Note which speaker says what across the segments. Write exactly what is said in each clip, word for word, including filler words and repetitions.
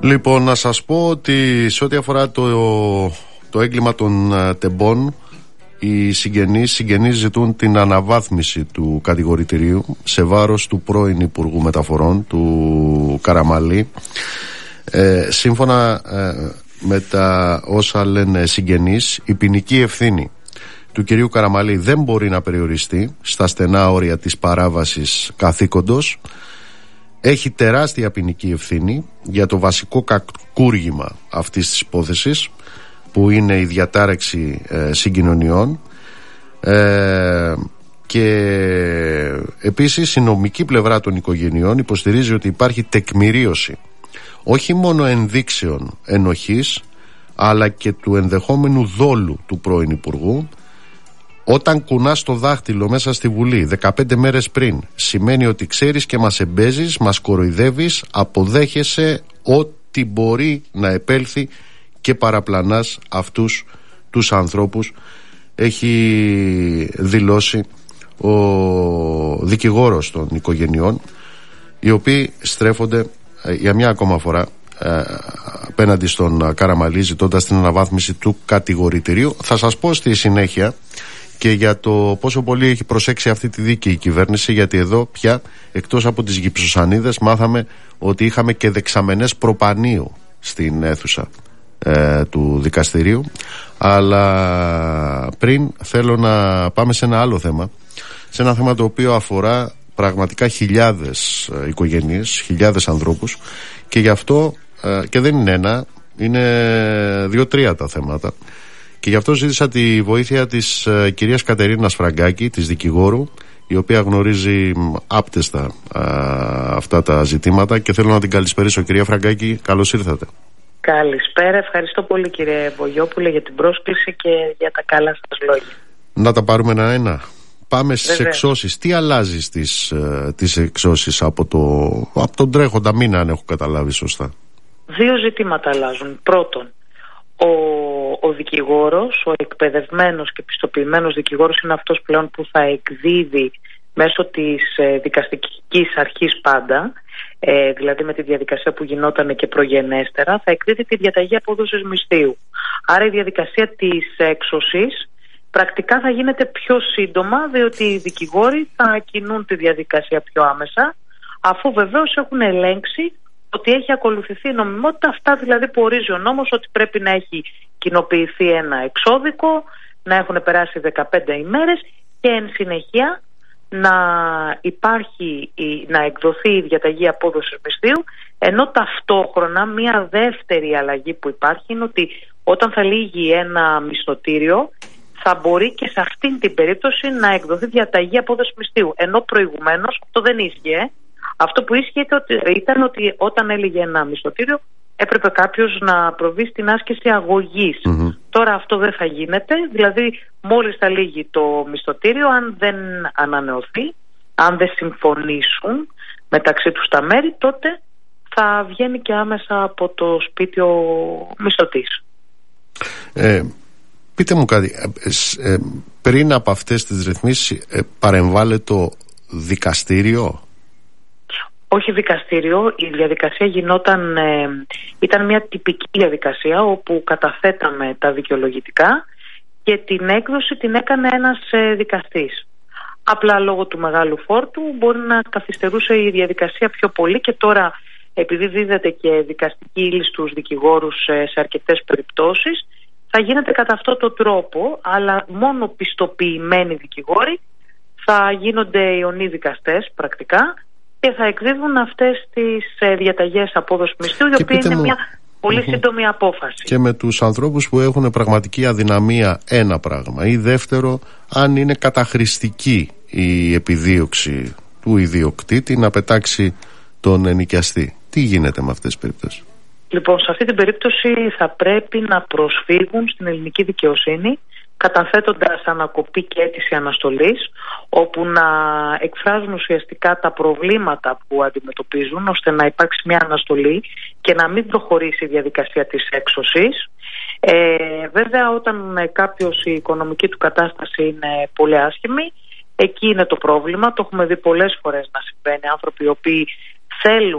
Speaker 1: Λοιπόν, να σας πω ότι σε ό,τι αφορά το, το έγκλημα των τεμπών, οι συγγενείς, συγγενείς ζητούν την αναβάθμιση του κατηγορητηρίου σε βάρος του πρώην Υπουργού Μεταφορών, του Καραμαλή. Ε, σύμφωνα ε, με τα όσα λένε συγγενείς, η ποινική ευθύνη του κυρίου Καραμαλή δεν μπορεί να περιοριστεί στα στενά όρια της παράβασης καθήκοντος. Έχει τεράστια ποινική ευθύνη για το βασικό κακούργημα αυτής της υπόθεσης, που είναι η διατάρεξη ε, συγκοινωνιών, ε, και επίσης η νομική πλευρά των οικογενειών υποστηρίζει ότι υπάρχει τεκμηρίωση όχι μόνο ενδείξεων ενοχής, αλλά και του ενδεχόμενου δόλου του πρώην Υπουργού. Όταν κουνάς το δάχτυλο μέσα στη Βουλή δεκαπέντε μέρες πριν, σημαίνει ότι ξέρεις και μας εμπέζεις, μας κοροϊδεύεις, αποδέχεσαι ό,τι μπορεί να επέλθει και παραπλανάς αυτούς τους ανθρώπους. Έχει δηλώσει ο δικηγόρος των οικογενειών, οι οποίοι στρέφονται για μια ακόμα φορά απέναντι στον Καραμαλή, ζητώντας την αναβάθμιση του κατηγορητηρίου. Θα σας πω στη συνέχεια και για το πόσο πολύ έχει προσέξει αυτή τη δίκη η κυβέρνηση, γιατί εδώ πια, εκτός από τις γυψοσανίδες, μάθαμε ότι είχαμε και δεξαμενές προπανίου στην αίθουσα ε, του δικαστηρίου. Αλλά πριν θέλω να πάμε σε ένα άλλο θέμα, σε ένα θέμα το οποίο αφορά πραγματικά χιλιάδες ε, οικογένειες, χιλιάδες ανθρώπους, και γι' αυτό ε, και δεν είναι ένα, είναι δύο-τρία τα θέματα. Και γι' αυτό ζήτησα τη βοήθεια της ε, κυρίας Κατερίνας Φραγκάκη, της δικηγόρου, η οποία γνωρίζει άπτεστα ε, αυτά τα ζητήματα, και θέλω να την καλησπερίσω. Κυρία Φραγκάκη, καλώς ήρθατε.
Speaker 2: Καλησπέρα, ευχαριστώ πολύ κύριε Βογιόπουλε για την πρόσκληση και για τα καλά σας λόγια.
Speaker 1: Να τα πάρουμε ένα-ένα. Πάμε στις εξώσεις. Τι αλλάζει στις, ε, τις εξώσεις από, το, από τον τρέχοντα μήνα, αν έχω καταλάβει σωστά?
Speaker 2: Δύο ζητήματα αλλάζουν. Πρώτον, ο, ο δικηγόρος, ο εκπαιδευμένος και πιστοποιημένος δικηγόρος είναι αυτός πλέον που θα εκδίδει μέσω της ε, δικαστικής αρχής πάντα, ε, δηλαδή με τη διαδικασία που γινόταν και προγενέστερα, θα εκδίδει τη διαταγή απόδοσης μισθείου. Άρα η διαδικασία της έξωσης πρακτικά θα γίνεται πιο σύντομα, διότι οι δικηγόροι θα κινούν τη διαδικασία πιο άμεσα, αφού βεβαίως έχουν ελέγξει ότι έχει ακολουθηθεί η νομιμότητα, αυτά δηλαδή που ορίζει ο νόμος, ότι πρέπει να έχει κοινοποιηθεί ένα εξώδικο, να έχουν περάσει δεκαπέντε ημέρες και εν συνεχεία να υπάρχει, να εκδοθεί η διαταγή απόδοσης μισθείου, ενώ ταυτόχρονα μια δεύτερη αλλαγή που υπάρχει είναι ότι όταν θα λύγει ένα μισθωτήριο θα μπορεί και σε αυτήν την περίπτωση να εκδοθεί διαταγή απόδοσης μισθείου, ενώ προηγουμένως αυτό δεν ίσχυε. Αυτό που ίσχυε ήταν ότι όταν έλυγε ένα μισθωτήριο έπρεπε κάποιος να προβεί στην άσκηση αγωγής. Mm-hmm. Τώρα αυτό δεν θα γίνεται, δηλαδή μόλις θα λύγει το μισθωτήριο, αν δεν ανανεωθεί, αν δεν συμφωνήσουν μεταξύ τους τα μέρη, τότε θα βγαίνει και άμεσα από το σπίτι ο μισθωτής.
Speaker 1: Ε, πείτε μου κάτι, ε, ε, πριν από αυτές τις ρυθμίσεις ε, παρεμβάλλεται το δικαστήριο?
Speaker 2: Όχι δικαστήριο, η διαδικασία γινόταν, ε, ήταν μια τυπική διαδικασία όπου καταθέταμε τα δικαιολογητικά και την έκδοση την έκανε ένας ε, δικαστής. Απλά λόγω του μεγάλου φόρτου μπορεί να καθυστερούσε η διαδικασία πιο πολύ, και τώρα επειδή δίδεται και δικαστική ύλη στους δικηγόρους ε, σε αρκετές περιπτώσεις, θα γίνεται κατά αυτό το τρόπο, αλλά μόνο πιστοποιημένοι δικηγόροι θα γίνονται ιονοί δικαστές πρακτικά και θα εκδίδουν αυτές τις ε, διαταγές απόδοσης μισθού, η οποία είναι μου... μια πολύ σύντομη απόφαση. Και
Speaker 1: με τους ανθρώπους που έχουν πραγματική αδυναμία, ένα πράγμα, ή δεύτερο, αν είναι καταχρηστική η επιδίωξη του ιδιοκτήτη να πετάξει τον ενοικιαστή, τι γίνεται με αυτές τις περιπτώσεις?
Speaker 2: Λοιπόν, σε αυτή την περίπτωση θα πρέπει να προσφύγουν στην ελληνική δικαιοσύνη, καταθέτοντας ανακοπή και αίτηση αναστολής, όπου να εκφράζουν ουσιαστικά τα προβλήματα που αντιμετωπίζουν, ώστε να υπάρξει μια αναστολή και να μην προχωρήσει η διαδικασία της έξωσης. Ε, βέβαια, όταν κάποιος η οικονομική του κατάσταση είναι πολύ άσχημη, εκεί είναι το πρόβλημα. Το έχουμε δει πολλές φορές να συμβαίνει. Άνθρωποι οι οποίοι θέλουν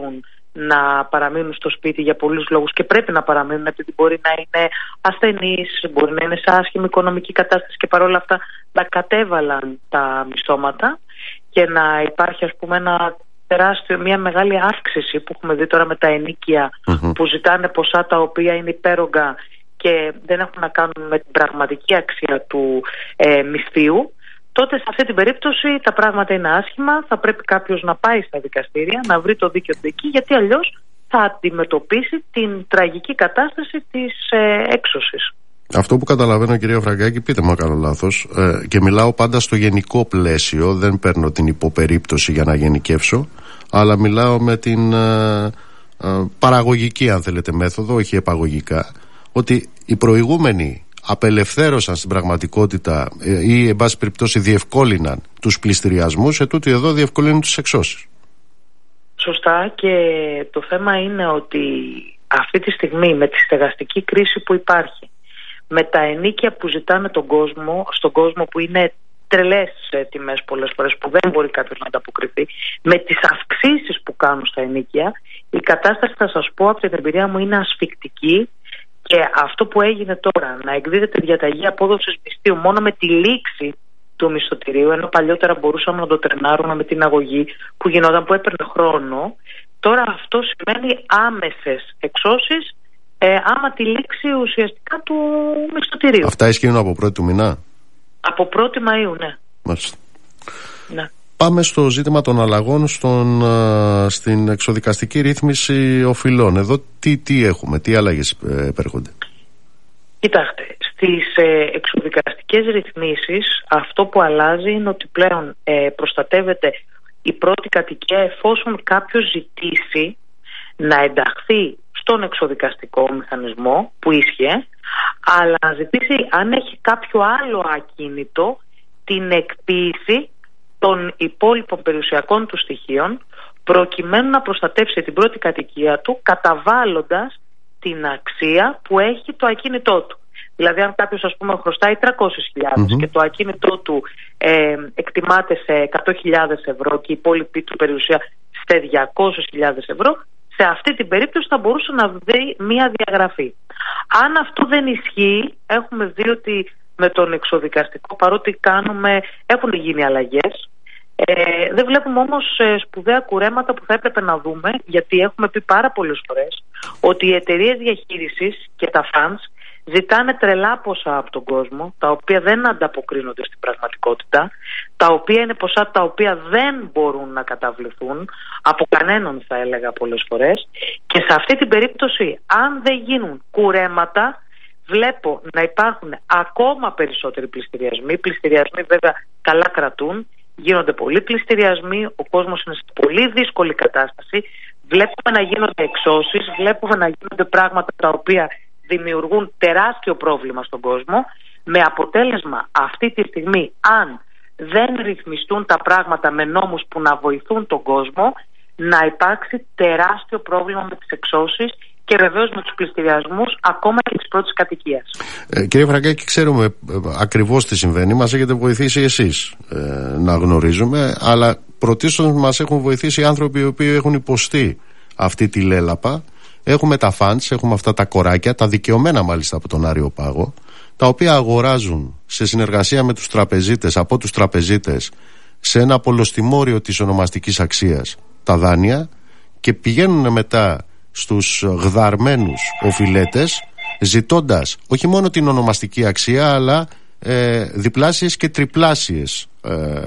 Speaker 2: να παραμείνουν στο σπίτι για πολλούς λόγους και πρέπει να παραμείνουν, επειδή μπορεί να είναι ασθενείς, μπορεί να είναι σε άσχημη οικονομική κατάσταση και παρόλα αυτά να κατέβαλαν τα μισθώματα και να υπάρχει, ας πούμε, ένα τεράστιο, μια μεγάλη αύξηση που έχουμε δει τώρα με τα ενοίκια mm-hmm. που ζητάνε ποσά τα οποία είναι υπέρογκα και δεν έχουν να κάνουν με την πραγματική αξία του ε, μισθείου. Τότε σε αυτή την περίπτωση τα πράγματα είναι άσχημα, θα πρέπει κάποιος να πάει στα δικαστήρια, να βρει το δίκαιο του εκεί, γιατί αλλιώς θα αντιμετωπίσει την τραγική κατάσταση της ε, έξωσης.
Speaker 1: Αυτό που καταλαβαίνω, κυρία Φραγκάκη, πείτε μου αν κάνω λάθος, ε, και μιλάω πάντα στο γενικό πλαίσιο, δεν παίρνω την υποπερίπτωση για να γενικεύσω, αλλά μιλάω με την ε, ε, παραγωγική, αν θέλετε, μέθοδο, όχι επαγωγικά, ότι οι προηγούμενοι απελευθέρωσαν στην πραγματικότητα ή εν πάση περιπτώσει διευκόλυναν τους πληστηριασμούς, σε τούτοι εδώ διευκολύνουν τις εξώσεις.
Speaker 2: Σωστά, και το θέμα είναι ότι αυτή τη στιγμή με τη στεγαστική κρίση που υπάρχει, με τα ενοίκια που ζητάνε τον κόσμο, στον κόσμο που είναι τρελές τιμές πολλές φορές που δεν μπορεί κάποιος να ανταποκριθεί, με τις αυξήσεις που κάνουν στα ενοίκια, η κατάσταση, θα σας πω από την εμπειρία μου, είναι ασφικτική. Και αυτό που έγινε τώρα, να εκδίδεται διαταγή απόδοσης μισθείου μόνο με τη λήξη του μισθωτηρίου, ενώ παλιότερα μπορούσαμε να το τρενάρουμε με την αγωγή που γινόταν, που έπαιρνε χρόνο, τώρα αυτό σημαίνει άμεσες εξώσεις ε, άμα τη λήξη ουσιαστικά του μισθωτηρίου.
Speaker 1: Αυτά ισχύουν από πρώτη του μηνά?
Speaker 2: Από πρώτη Μαΐου, ναι. Μάλιστα. Ναι.
Speaker 1: Πάμε στο ζήτημα των αλλαγών στον, α, στην εξοδικαστική ρύθμιση οφειλών. Εδώ τι, τι έχουμε, τι αλλαγές ε, επέρχονται?
Speaker 2: Κοιτάξτε, στις ε, εξοδικαστικές ρυθμίσεις αυτό που αλλάζει είναι ότι πλέον ε, προστατεύεται η πρώτη κατοικία εφόσον κάποιος ζητήσει να ενταχθεί στον εξοδικαστικό μηχανισμό που ίσχυε, αλλά να ζητήσει, αν έχει κάποιο άλλο ακίνητο, την εκποίηση των υπόλοιπων περιουσιακών του στοιχείων, προκειμένου να προστατεύσει την πρώτη κατοικία του, καταβάλλοντας την αξία που έχει το ακίνητό του. Δηλαδή, αν κάποιος, ας πούμε, χρωστάει τριακόσιες χιλιάδες mm-hmm. και το ακίνητό του ε, εκτιμάται σε εκατό χιλιάδες ευρώ και η υπόλοιπη του περιουσία σε διακόσιες χιλιάδες ευρώ, σε αυτή την περίπτωση θα μπορούσε να δει μία διαγραφή. Αν αυτό δεν ισχύει, έχουμε δει ότι με τον εξοδικαστικό, παρότι κάνουμε, έχουν γίνει αλλαγές, ε, δεν βλέπουμε όμως ε, σπουδαία κουρέματα που θα έπρεπε να δούμε, γιατί έχουμε πει πάρα πολλές φορές ότι οι εταιρείες διαχείρισης και τα funds ζητάνε τρελά ποσά από τον κόσμο, τα οποία δεν ανταποκρίνονται στην πραγματικότητα, τα οποία είναι ποσά τα οποία δεν μπορούν να καταβληθούν από κανέναν, θα έλεγα πολλές φορές, και σε αυτή την περίπτωση, αν δεν γίνουν κουρέματα, βλέπω να υπάρχουν ακόμα περισσότεροι πληστηριασμοί. Οι πληστηριασμοί βέβαια καλά κρατούν, γίνονται πολλοί πληστηριασμοί, ο κόσμος είναι σε πολύ δύσκολη κατάσταση, βλέπουμε να γίνονται εξώσεις, βλέπουμε να γίνονται πράγματα τα οποία δημιουργούν τεράστιο πρόβλημα στον κόσμο, με αποτέλεσμα αυτή τη στιγμή, αν δεν ρυθμιστούν τα πράγματα με νόμους που να βοηθούν τον κόσμο, να υπάρξει τεράστιο πρόβλημα με τις εξώσεις και βεβαίως με τους πληστηριασμούς ακόμα και της πρώτης κατοικίας. Ε,
Speaker 1: κύριε Φραγκάκη, ξέρουμε ε, ακριβώς τι συμβαίνει. Μας έχετε βοηθήσει εσείς ε, να γνωρίζουμε, αλλά πρωτίστως μας έχουν βοηθήσει οι άνθρωποι οι οποίοι έχουν υποστεί αυτή τη λέλαπα. Έχουμε τα funds, έχουμε αυτά τα κοράκια, τα δικαιωμένα μάλιστα από τον Άριο Πάγο, τα οποία αγοράζουν σε συνεργασία με τους τραπεζίτες, από τους τραπεζίτες, σε ένα πολλοστιμόριο της ονομαστικής αξίας τα δάνεια και πηγαίνουν μετά στους γδαρμένους οφειλέτες ζητώντας όχι μόνο την ονομαστική αξία, αλλά ε, διπλάσιες και τριπλάσιες ε,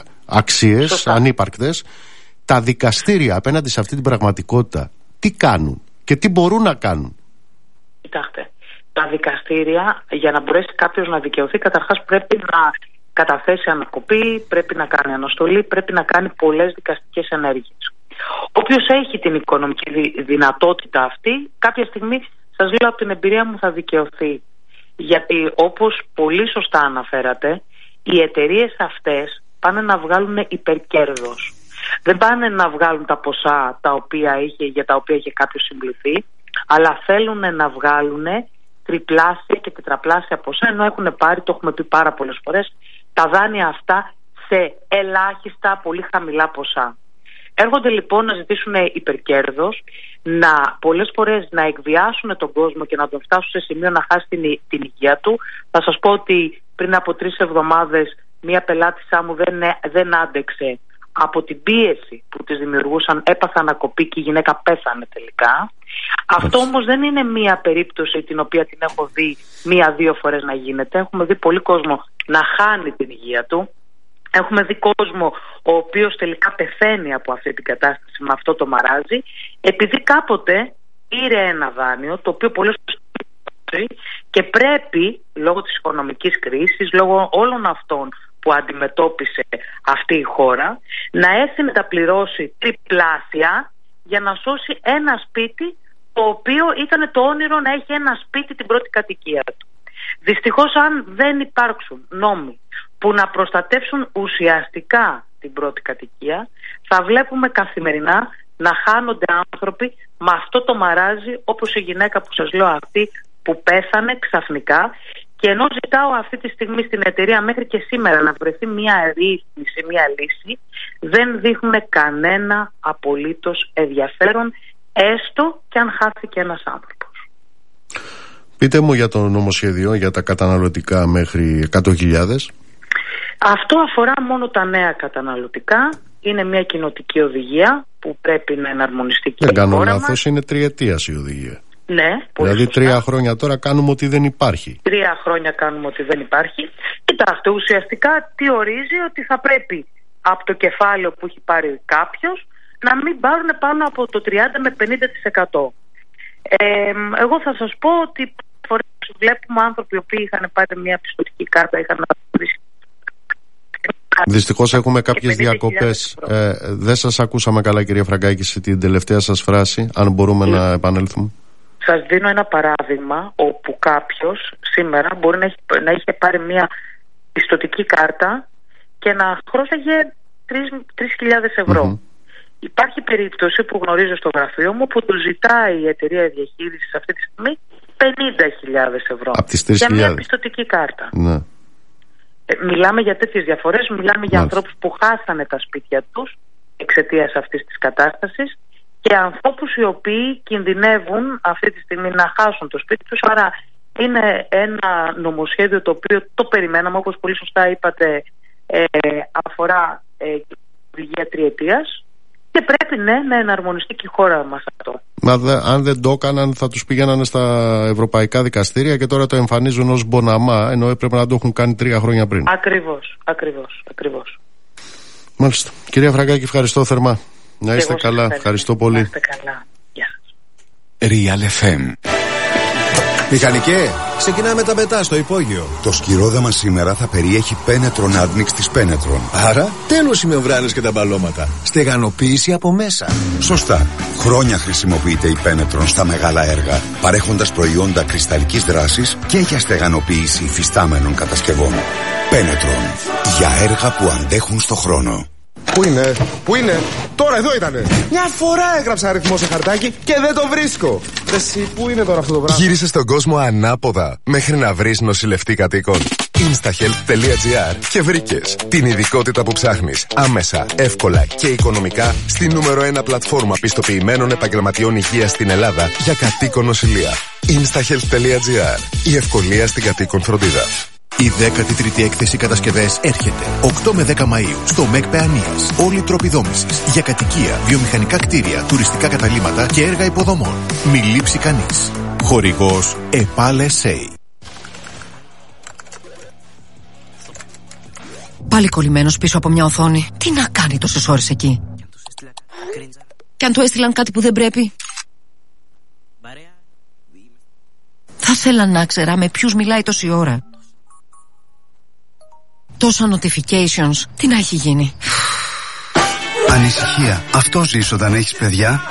Speaker 1: αξίες, σωστά, ανύπαρκτες. Τα δικαστήρια απέναντι σε αυτή την πραγματικότητα τι κάνουν και τι μπορούν να κάνουν?
Speaker 2: Κοιτάξτε, τα δικαστήρια, για να μπορέσει κάποιος να δικαιωθεί, καταρχάς πρέπει να καταθέσει ανακοπή, πρέπει να κάνει αναστολή, πρέπει να κάνει πολλές δικαστικές ενέργειες. Όποιος έχει την οικονομική δυνατότητα αυτή, κάποια στιγμή, σας λέω από την εμπειρία μου, θα δικαιωθεί. Γιατί όπως πολύ σωστά αναφέρατε, οι εταιρείες αυτές πάνε να βγάλουν υπερκέρδος. Δεν πάνε να βγάλουν τα ποσά τα οποία είχε, για τα οποία είχε κάποιος συμπληθεί, αλλά θέλουν να βγάλουν τριπλάσια και τετραπλάσια ποσά, ενώ έχουν πάρει, το έχουμε πει πάρα πολλές φορές, τα δάνεια αυτά σε ελάχιστα πολύ χαμηλά ποσά. Έρχονται λοιπόν να ζητήσουν υπερκέρδος, να πολλές φορές να εκβιάσουν τον κόσμο και να τον φτάσουν σε σημείο να χάσει την, την υγεία του. Θα σας πω ότι πριν από τρεις εβδομάδες μία πελάτησά μου δεν, δεν άντεξε από την πίεση που της δημιουργούσαν, έπαθε ανακοπή και η γυναίκα πέθανε τελικά. Αυτό όμως δεν είναι μία περίπτωση την οποία την έχω δει μία-δύο φορές να γίνεται. Έχουμε δει πολύ κόσμο να χάνει την υγεία του. Έχουμε δει κόσμο ο οποίος τελικά πεθαίνει από αυτή την κατάσταση, με αυτό το μαράζι, επειδή κάποτε πήρε ένα δάνειο το οποίο πολλές φορές και πρέπει λόγω της οικονομικής κρίσης, λόγω όλων αυτών που αντιμετώπισε αυτή η χώρα, να έρθει να τα πληρώσει τριπλάσια για να σώσει ένα σπίτι το οποίο ήταν το όνειρο να έχει ένα σπίτι την πρώτη κατοικία του. Δυστυχώς, αν δεν υπάρξουν νόμοι που να προστατεύσουν ουσιαστικά την πρώτη κατοικία, θα βλέπουμε καθημερινά να χάνονται άνθρωποι με αυτό το μαράζι, όπως η γυναίκα που σας λέω αυτή που πέθανε ξαφνικά. Και ενώ ζητάω αυτή τη στιγμή στην εταιρεία μέχρι και σήμερα να βρεθεί μια ρύθμιση, μια λύση, δεν δείχνουν κανένα απολύτως ενδιαφέρον, έστω και αν χάθηκε ένας άνθρωπος.
Speaker 1: Πείτε μου για το νομοσχέδιο για τα καταναλωτικά μέχρι εκατό χιλιάδες.
Speaker 2: Αυτό αφορά μόνο τα νέα καταναλωτικά. Είναι μια κοινοτική οδηγία που πρέπει να εναρμονιστεί και
Speaker 1: δεν
Speaker 2: η χώρα μας.
Speaker 1: κάνω λάθος, είναι τριετίας η οδηγία.
Speaker 2: Ναι, πολύ
Speaker 1: δηλαδή
Speaker 2: σωστά.
Speaker 1: τρία χρόνια τώρα κάνουμε ότι δεν υπάρχει.
Speaker 2: Τρία χρόνια κάνουμε ότι δεν υπάρχει. Κοιτάξτε, ουσιαστικά τι ορίζει? Ότι θα πρέπει από το κεφάλαιο που έχει πάρει κάποιος να μην πάρουν πάνω από το τριάντα με πενήντα τοις εκατό. Ε, εγώ θα σας πω ότι φορές βλέπουμε άνθρωποι οι οποίοι είχαν πάρει μια πιστωτική κάρτα, είχαν να
Speaker 1: Δυστυχώς έχουμε κάποιες διακοπές. Ε, δεν σας ακούσαμε καλά, κυρία Φραγκάκη, σε την τελευταία σας φράση. Αν μπορούμε να επανέλθουμε.
Speaker 2: Σας δίνω ένα παράδειγμα όπου κάποιος σήμερα μπορεί να έχει, να είχε πάρει μια πιστωτική κάρτα και να χρώσταγε τρεις χιλιάδες ευρώ. Mm-hmm. Υπάρχει περίπτωση που γνωρίζω στο γραφείο μου που του ζητάει η εταιρεία διαχείρισης αυτή τη στιγμή πενήντα χιλιάδες ευρώ για μια πιστωτική κάρτα.
Speaker 1: Ναι.
Speaker 2: Ε, μιλάμε για τέτοιες διαφορές, μιλάμε για ανθρώπους που χάσανε τα σπίτια τους εξαιτίας αυτής της κατάστασης και ανθρώπους οι οποίοι κινδυνεύουν αυτή τη στιγμή να χάσουν το σπίτι τους. Άρα είναι ένα νομοσχέδιο το οποίο το περιμέναμε, όπως πολύ σωστά είπατε, ε, αφορά ε, οδηγία τριετίας και πρέπει ναι, να εναρμονιστεί και η χώρα μας αυτό.
Speaker 1: Μα δε, αν δεν το έκαναν θα τους πήγαιναν στα ευρωπαϊκά δικαστήρια και τώρα το εμφανίζουν ως μποναμά, ενώ έπρεπε να το έχουν κάνει τρία χρόνια πριν.
Speaker 2: Ακριβώς, ακριβώς, ακριβώς.
Speaker 1: Μάλιστα. Κυρία Φραγκάκη, ευχαριστώ θερμά. Να είστε καλά, ευχαριστώ, ευχαριστώ πολύ.
Speaker 2: Να είστε καλά. Γεια σας.
Speaker 3: Real εφ εμ.
Speaker 4: Μηχανικέ, ξεκινάμε τα μετά στο υπόγειο.
Speaker 5: Το σκυρόδαμα σήμερα θα περιέχει Penetron Admix της Penetron.
Speaker 4: Άρα, τέλος οι μεμβράνες και τα μπαλώματα. Στεγανοποίηση από μέσα.
Speaker 5: Σωστά. Χρόνια χρησιμοποιείται η Penetron στα μεγάλα έργα, παρέχοντας προϊόντα κρυσταλλικής δράσης και για στεγανοποίηση υφιστάμενων κατασκευών. Penetron. Για έργα που αντέχουν στο χρόνο.
Speaker 6: Πού είναι, πού είναι, τώρα εδώ ήτανε. Μια φορά έγραψα αριθμό σε χαρτάκι και δεν το βρίσκω. Εσύ, πού είναι τώρα αυτό το πράγμα?
Speaker 7: Γύρισε στον κόσμο ανάποδα μέχρι να βρεις νοσηλευτή κατοίκων. instahealth τελεία gr και βρήκες την ειδικότητα που ψάχνεις άμεσα, εύκολα και οικονομικά στη νούμερο ένα πλατφόρμα πιστοποιημένων επαγγελματιών υγείας στην Ελλάδα για κατοίκον νοσηλεία. instahealth τελεία gr. Η ευκολία στην κατοίκον φροντίδα.
Speaker 8: Η δέκατη τρίτη έκθεση κατασκευές έρχεται οκτώ με δέκα Μαΐου στο ΜΕΚ Παιανίας. Όλοι οι τρόποι δόμησης για κατοικία, βιομηχανικά κτίρια, τουριστικά καταλύματα και έργα υποδομών. Μη λείψει κανείς. Χορηγός ΕΠΑΛ ες έι.
Speaker 9: Πάλι κολλημένος πίσω από μια οθόνη. Τι να κάνει τόσες ώρες εκεί? Και αν του έστειλαν κάτι που δεν πρέπει? Θα ήθελα να ξέρα με ποιους μιλάει τόση ώρα. Τόσα notifications, τι να έχει γίνει?
Speaker 10: Ανησυχία, αυτό ζεις όταν έχεις παιδιά?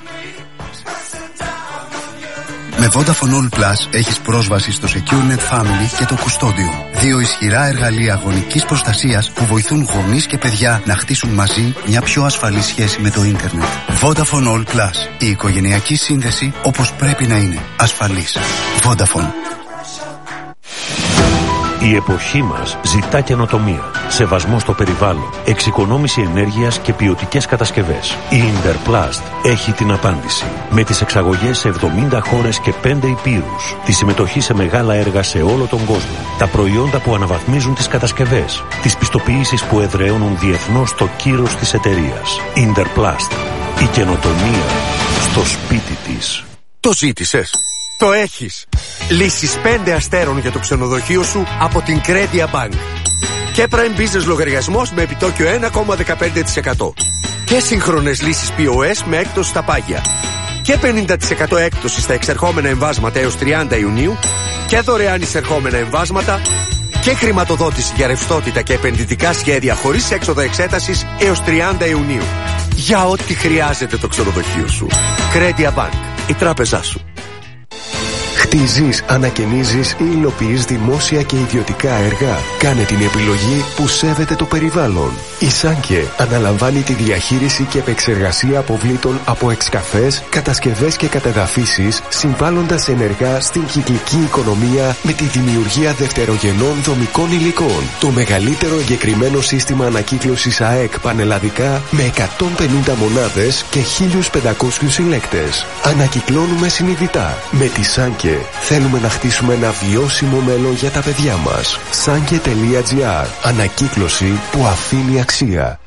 Speaker 10: Με Vodafone All Plus έχεις πρόσβαση στο SecureNet Family και το Custodium. Δύο ισχυρά εργαλεία γονικής προστασίας που βοηθούν γονείς και παιδιά να χτίσουν μαζί μια πιο ασφαλή σχέση με το ίντερνετ. Vodafone All Plus. Η οικογενειακή σύνδεση όπως πρέπει να είναι. Ασφαλής. Vodafone.
Speaker 11: Η εποχή μας ζητά καινοτομία, σεβασμό στο περιβάλλον, εξοικονόμηση ενέργειας και ποιοτικές κατασκευές. Η Interplast έχει την απάντηση. Με τις εξαγωγές σε εβδομήντα χώρες και πέντε υπήρους, τη συμμετοχή σε μεγάλα έργα σε όλο τον κόσμο, τα προϊόντα που αναβαθμίζουν τις κατασκευές, τις πιστοποιήσεις που εδραιώνουν διεθνώς το κύρος της εταιρείας. Interplast. Η καινοτομία στο σπίτι της.
Speaker 12: Το ζήτησες. Το έχεις. Λύσεις πέντε αστέρων για το ξενοδοχείο σου από την Credia Bank. Και Prime Business λογαριασμός με επιτόκιο ένα κόμμα δεκαπέντε τοις εκατό. Και σύγχρονες λύσεις πι ο ες με έκπτωση στα πάγια. Και πενήντα τοις εκατό έκπτωση στα εξερχόμενα εμβάσματα έως τριάντα Ιουνίου. Και δωρεάν εισερχόμενα εμβάσματα. Και χρηματοδότηση για ρευστότητα και επενδυτικά σχέδια χωρίς έξοδα εξέτασης έως τριάντα Ιουνίου. Για ό,τι χρειάζεται το ξενοδοχείο σου. Credia Bank. Η τράπεζά σου.
Speaker 13: Χτίζεις, ανακαινίζεις ή υλοποιείς δημόσια και ιδιωτικά έργα. Κάνε την επιλογή που σέβεται το περιβάλλον. Η Σάνκε αναλαμβάνει τη διαχείριση και επεξεργασία αποβλήτων από εξκαφές, κατασκευές και κατεδαφίσεις, συμβάλλοντας ενεργά στην κυκλική οικονομία με τη δημιουργία δευτερογενών δομικών υλικών. Το μεγαλύτερο εγκεκριμένο σύστημα ανακύκλωσης ΑΕΚ πανελλαδικά με εκατόν πενήντα μονάδες και χίλιους πεντακόσιους συλλέκτες. Ανακυκλώνουμε συνειδητά. Με τη Σάνκε θέλουμε να χτίσουμε ένα βιώσιμο μέλλον για τα παιδιά μας. Sanke τελεία τζι άρ. Ανακύκλωση που αφήνει αξία.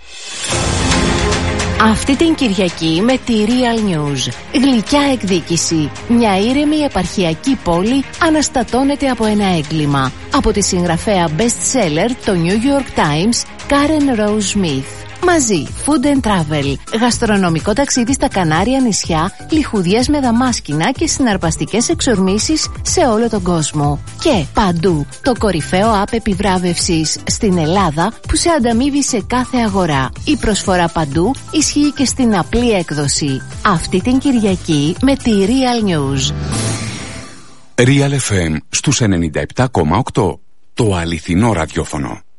Speaker 14: Αυτή την Κυριακή με τη Real News. Γλυκιά εκδίκηση. Μια ήρεμη επαρχιακή πόλη αναστατώνεται από ένα έγκλημα. Από τη συγγραφέα best seller το New York Times, Karen Rose Smith. Μαζί, Food and Travel, γαστρονομικό ταξίδι στα Κανάρια νησιά, λιχουδιές με δαμάσκηνα και συναρπαστικές εξορμήσεις σε όλο τον κόσμο. Και παντού, το κορυφαίο app επιβράβευσης στην Ελλάδα που σε ανταμείβει σε κάθε αγορά. Η προσφορά παντού ισχύει και στην απλή έκδοση. Αυτή την Κυριακή με τη Real News.
Speaker 3: Real εφ εμ στους ενενήντα επτά κόμμα οκτώ. Το αληθινό ραδιόφωνο.